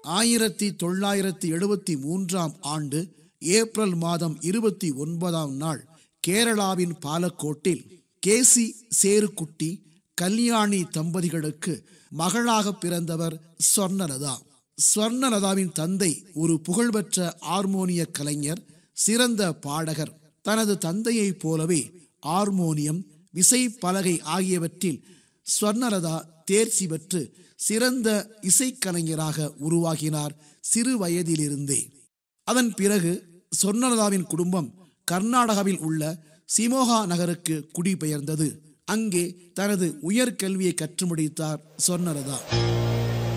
1973 ஆண்டு ஏப்ரல் மாதம் 29ஆம் நாள் கேரளாவின் பாலக்கோட்டில் கேசி சேருக்குட்டி கல்யாணி தம்பதிகளுக்கு மகளாக பிறந்தவர் ஸ்வர்ணலதா. ஸ்வர்ணலதாவின் தந்தை ஒரு புகழ்பெற்ற ஹார்மோனிய கலைஞர், சிறந்த பாடகர். தனது தந்தையைப் போலவே ஹார்மோனியம், விசைப்பலகை ஆகியவற்றில் ஸ்வர்ணலதா தேர்ச்சி பெற்று சிறந்த இசைக்கலைஞராக உருவாகினார் சிறு வயதிலிருந்தே. அதன் பிறகு ஸ்வர்ணலதாவின் குடும்பம் கர்நாடகாவில் உள்ள சிமோகா நகருக்கு குடிபெயர்ந்தது. அங்கே தனது உயர்கல்வியை கற்று முடித்தார் ஸ்வர்ணலதா.